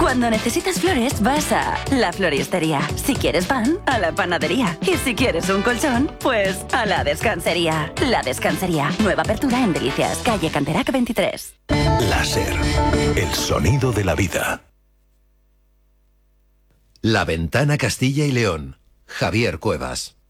Cuando necesitas flores, vas a la floristería. Si quieres pan, a la panadería. Y si quieres un colchón, pues a la descansería. La Descansería. Nueva apertura en Delicias, calle Canterac 23. Láser. El sonido de la vida. La Ventana Castilla y León. Javier Cuevas.